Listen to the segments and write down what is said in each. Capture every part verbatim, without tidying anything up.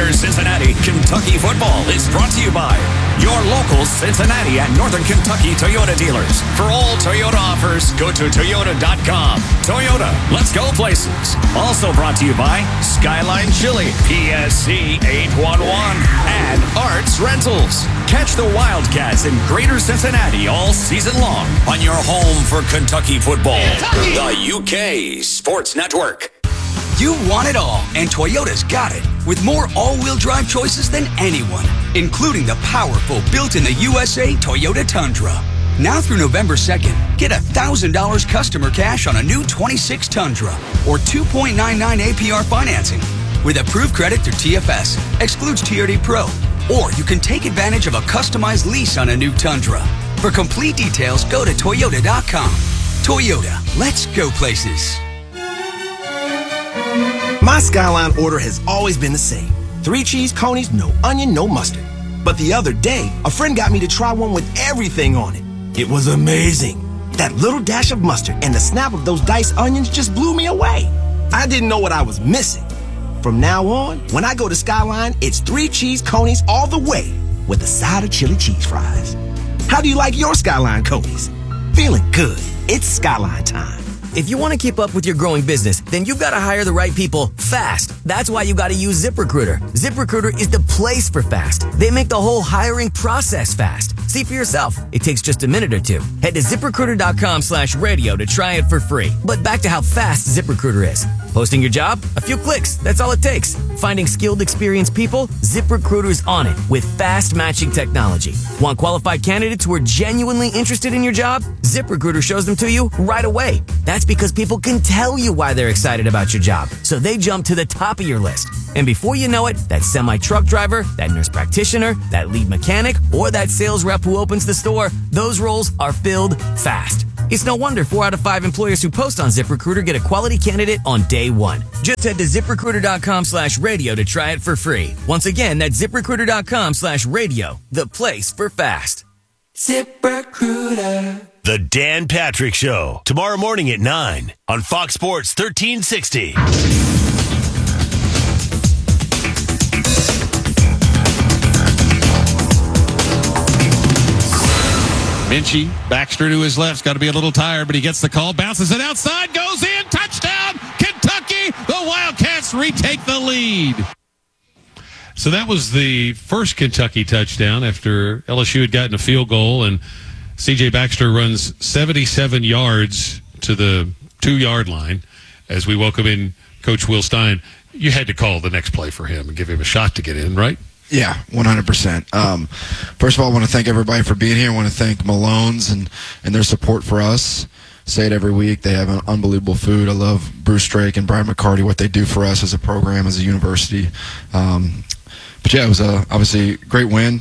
Greater Cincinnati, Kentucky football is brought to you by your local Cincinnati and Northern Kentucky Toyota dealers. For all Toyota offers, go to toyota dot com. Toyota, let's go places. Also brought to you by Skyline Chili, P S C eight one one, and Arts Rentals. Catch the Wildcats in Greater Cincinnati all season long on your home for Kentucky football. Kentucky. The U K Sports Network. You want it all, and Toyota's got it. With more all-wheel drive choices than anyone, including the powerful built-in-the-U S A Toyota Tundra. Now through November second, get one thousand dollars customer cash on a new twenty-six Tundra or two point nine nine A P R financing with approved credit through T F S. Excludes T R D Pro. Or you can take advantage of a customized lease on a new Tundra. For complete details, go to toyota dot com. Toyota, let's go places. My Skyline order has always been the same. Three cheese conies, no onion, no mustard. But the other day, a friend got me to try one with everything on it. It was amazing. That little dash of mustard and the snap of those diced onions just blew me away. I didn't know what I was missing. From now on, when I go to Skyline, it's three cheese conies all the way with a side of chili cheese fries. How do you like your Skyline conies? Feeling good. It's Skyline time. If you want to keep up with your growing business, then you've got to hire the right people fast. That's why you got to use ZipRecruiter. ZipRecruiter is the place for fast. They make the whole hiring process fast. See for yourself. It takes just a minute or two. Head to ZipRecruiter.com slash radio to try it for free. But back to how fast ZipRecruiter is. Posting your job? A few clicks. That's all it takes. Finding skilled, experienced people? ZipRecruiter's on it with fast matching technology. Want qualified candidates who are genuinely interested in your job? ZipRecruiter shows them to you right away. That's because people can tell you why they're excited about your job, so they jump to the top of your list. And before you know it, that semi-truck driver, that nurse practitioner, that lead mechanic, or that sales rep who opens the store, those roles are filled fast. It's no wonder four out of five employers who post on ZipRecruiter get a quality candidate on day one. Just head to ZipRecruiter.com slash radio to try it for free. Once again, that's ZipRecruiter.com slash radio, the place for fast. ZipRecruiter. The Dan Patrick Show, tomorrow morning at nine on Fox Sports thirteen sixty. Minchie, Baxter to his left's got to be a little tired, but he gets the call, bounces it outside, goes in, touchdown, Kentucky! The Wildcats retake the lead. So that was the first Kentucky touchdown after L S U had gotten a field goal, and C J Baxter runs seventy-seven yards to the two-yard line as we welcome in Coach Will Stein. You had to call the next play for him and give him a shot to get in, right? Yeah, one hundred percent. Um, first of all, I want to thank everybody for being here. I want to thank Malone's and, and their support for us. Say it every week. They have an unbelievable food. I love Bruce Drake and Brian McCarty, what they do for us as a program, as a university. Um, but, yeah, it was a, obviously a great win.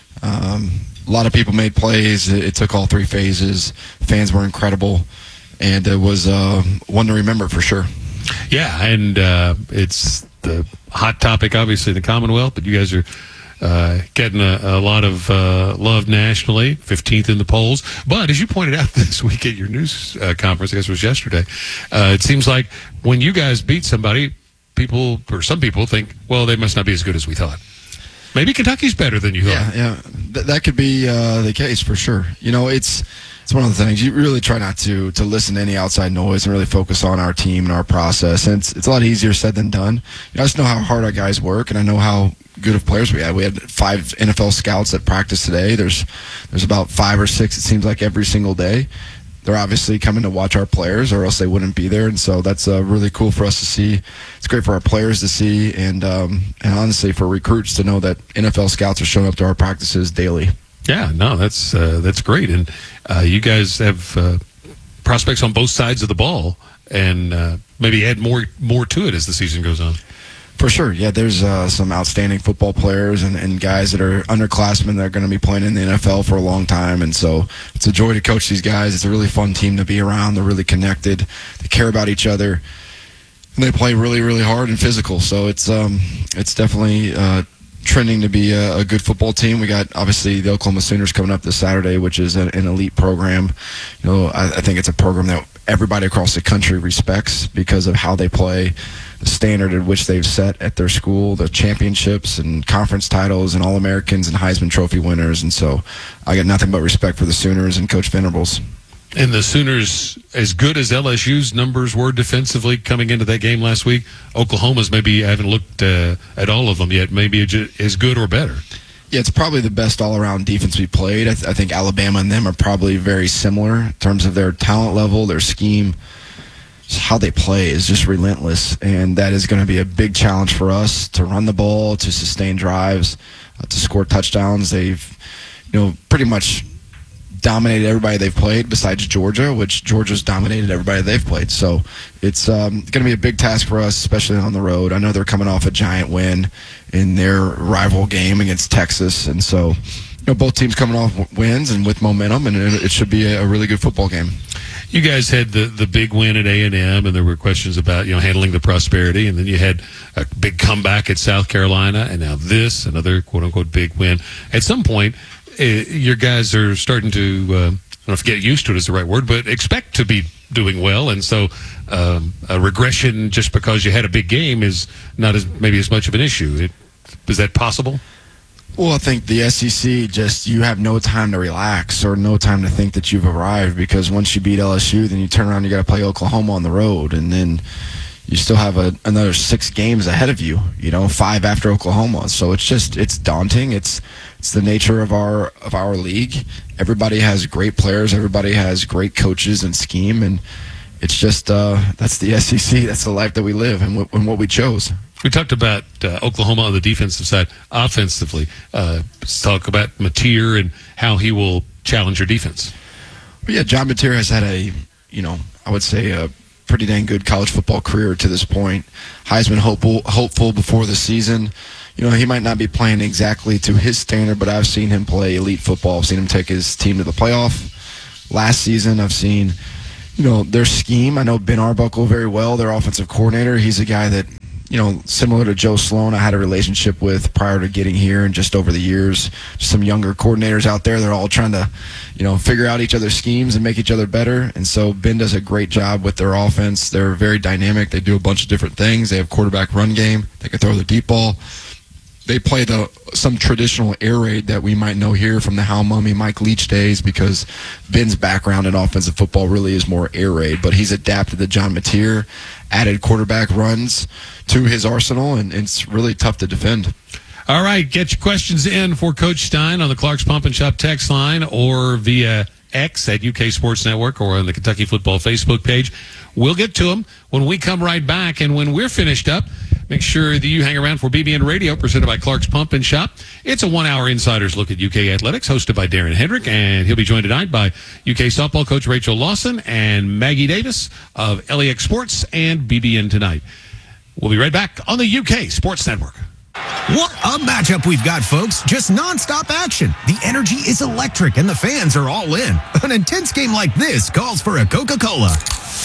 Um, a lot of people made plays. It, it took all three phases. Fans were incredible. And it was uh, one to remember for sure. Yeah, and uh, it's the hot topic, obviously, in the Commonwealth, but you guys are uh, getting a, a lot of uh, love nationally, fifteenth in the polls. But as you pointed out this week at your news uh, conference, I guess it was yesterday, uh, it seems like when you guys beat somebody, people, or some people think, well, they must not be as good as we thought. Maybe Kentucky's better than you thought. Yeah, yeah. Th- that could be uh, the case for sure. You know, it's it's one of the things you really try not to to listen to any outside noise and really focus on our team and our process. And it's it's a lot easier said than done. You know, I just know how hard our guys work, and I know how good of players we had. We had five N F L scouts that practice today. There's there's about five or six, it seems like, every single day. They're obviously coming to watch our players, or else they wouldn't be there. And so that's uh, really cool for us to see. It's great for our players to see, and um, and honestly for recruits to know that N F L scouts are showing up to our practices daily. Yeah, no, that's uh, that's great, and uh, you guys have uh, prospects on both sides of the ball, and uh, maybe add more more to it as the season goes on. For sure, yeah. There's uh, some outstanding football players and, and guys that are underclassmen that are going to be playing in the N F L for a long time, and so it's a joy to coach these guys. It's a really fun team to be around. They're really connected. They care about each other, and they play really, really hard and physical. So it's um it's definitely uh, trending to be a, a good football team. We got obviously the Oklahoma Sooners coming up this Saturday, which is an, an elite program. You know, I, I think it's a program that everybody across the country respects because of how they play, the standard at which they've set at their school, the championships and conference titles and All-Americans and Heisman Trophy winners. And so I got nothing but respect for the Sooners and Coach Venables. And the Sooners, as good as L S U's numbers were defensively coming into that game last week, Oklahoma's maybe, I haven't looked uh, at all of them yet, maybe as good or better. Yeah, it's probably the best all-around defense we played. I, th- I think Alabama and them are probably very similar in terms of their talent level, their scheme. Just how they play is just relentless, and that is going to be a big challenge for us to run the ball, to sustain drives, uh, to score touchdowns. They've, you know, pretty much dominated everybody they've played besides Georgia, which Georgia's dominated everybody they've played. So it's um, going to be a big task for us, especially on the road. I know they're coming off a giant win in their rival game against Texas, and so you know both teams coming off wins and with momentum, and it, it should be a, a really good football game. You guys had the, the big win at A and M, and there were questions about, you know, handling the prosperity, and then you had a big comeback at South Carolina, and now this, another quote-unquote big win. At some point, uh, your guys are starting to, uh, I don't know if get used to it is the right word, but expect to be doing well, and so um, a regression just because you had a big game is not as maybe as much of an issue. It, is that possible? Well, I think the S E C just, you have no time to relax or no time to think that you've arrived, because once you beat L S U, then you turn around and you got to play Oklahoma on the road, and then you still have a, another six games ahead of you, you know, five after Oklahoma. So it's just, it's daunting. It's it's the nature of our of our league. Everybody has great players. Everybody has great coaches and scheme, and it's just, uh, that's the S E C. That's the life that we live and, w- and what we chose. We talked about uh, Oklahoma on the defensive side. Offensively, uh, let's talk about Mateer and how he will challenge your defense. But yeah, John Mateer has had a, you know, I would say a pretty dang good college football career to this point. Heisman hopeful, hopeful before the season. You know, he might not be playing exactly to his standard, but I've seen him play elite football. I've seen him take his team to the playoff. Last season, I've seen, you know, their scheme. I know Ben Arbuckle very well, their offensive coordinator. He's a guy that, you know, similar to Joe Sloan, I had a relationship with prior to getting here, and just over the years, just some younger coordinators out there. They're all trying to, you know, figure out each other's schemes and make each other better. And so Ben does a great job with their offense. They're very dynamic. They do a bunch of different things. They have quarterback run game. They can throw the deep ball. They play the some traditional air raid that we might know here from the Hal Mummy, Mike Leach days, because Ben's background in offensive football really is more air raid. But he's adapted to John Mateer, added quarterback runs to his arsenal, and it's really tough to defend. All right, get your questions in for Coach Stein on the Clark's Pump and Shop text line or via X at U K Sports Network or on the Kentucky Football Facebook page. We'll get to them when we come right back. And when we're finished up, make sure that you hang around for B B N Radio, presented by Clark's Pump and Shop. It's a one-hour insider's look at U K athletics, hosted by Darren Hendrick, and he'll be joined tonight by U K softball coach Rachel Lawson and Maggie Davis of L A X Sports and B B N Tonight. We'll be right back on the U K Sports Network. What a matchup we've got, folks. Just nonstop action. The energy is electric, and the fans are all in. An intense game like this calls for a Coca-Cola.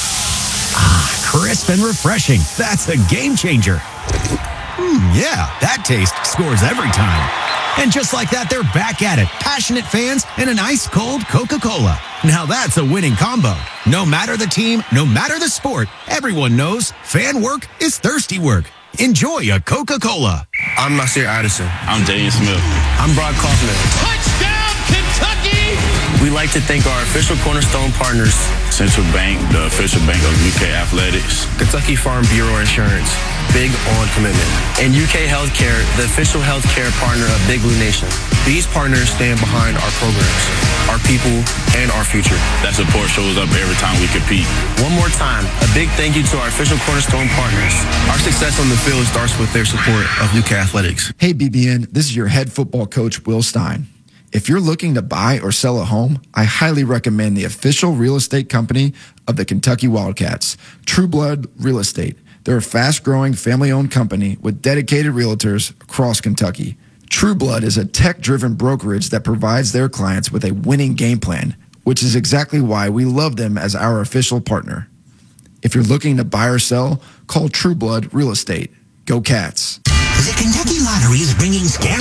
Ah, crisp and refreshing. That's a game changer. Hmm, yeah, that taste scores every time. And just like that, they're back at it. Passionate fans and an ice-cold Coca-Cola. Now that's a winning combo. No matter the team, no matter the sport, everyone knows fan work is thirsty work. Enjoy a Coca-Cola. I'm Nasir Addison. I'm Daniel Smith. I'm Brock Kaufman. Touchdown, Kentucky! We'd like to thank our official Cornerstone partners, Central Bank, the official bank of U K Athletics. Kentucky Farm Bureau Insurance, big on commitment. And U K Healthcare, the official healthcare partner of Big Blue Nation. These partners stand behind our programs, our people, and our future. That support shows up every time we compete. One more time, a big thank you to our official Cornerstone partners. Our success on the field starts with their support of U K Athletics. Hey B B N, this is your head football coach, Will Stein. If you're looking to buy or sell a home, I highly recommend the official real estate company of the Kentucky Wildcats, True Blood Real Estate. They're a fast-growing, family-owned company with dedicated realtors across Kentucky. True Blood is a tech-driven brokerage that provides their clients with a winning game plan, which is exactly why we love them as our official partner. If you're looking to buy or sell, call True Blood Real Estate. Go Cats. The Kentucky Lottery is bringing scary fun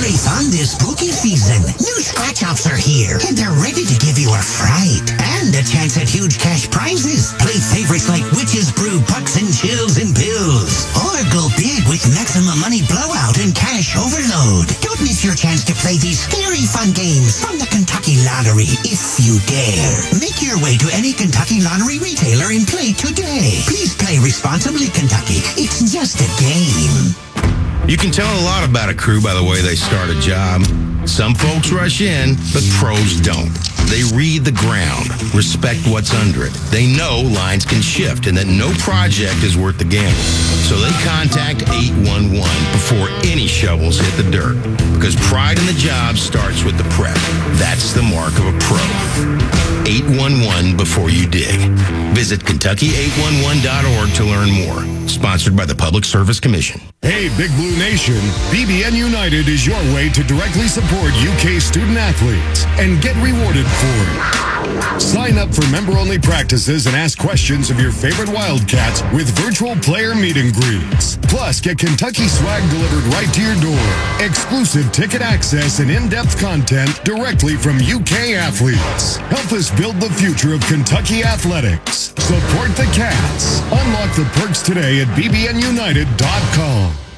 this spooky season, new scratch-offs are here, and they're ready to give you a fright and a chance at huge cash prizes. Play favorites like Witch's Brew, Pucks and Chills and Pills, or go big with Maximum Money Blowout and Cash Overload. Don't miss your chance to play these scary fun games from the Kentucky Lottery if you dare. Make your way to any Kentucky Lottery retailer and play today. Please play responsibly, Kentucky. It's just a game. You can tell a lot about a crew by the way they start a job. Some folks rush in, but pros don't. They read the ground, respect what's under it. They know lines can shift and that no project is worth the gamble. So they contact eight one one before any shovels hit the dirt. Because pride in the job starts with the prep. That's the mark of a pro. eight one one before you dig. Visit Kentucky eight one one dot org to learn more. Sponsored by the Public Service Commission. Hey, Big Blue Nation, B B N United is your way to directly support U K student athletes and get rewarded for it. Sign up for member-only practices and ask questions of your favorite Wildcats with virtual player meet and greets. Plus, get Kentucky swag delivered right to your door, exclusive ticket access and in-depth content directly from U K athletes. Help us build the future of Kentucky athletics. Support the Cats. Unlock the perks today at B B N United dot com.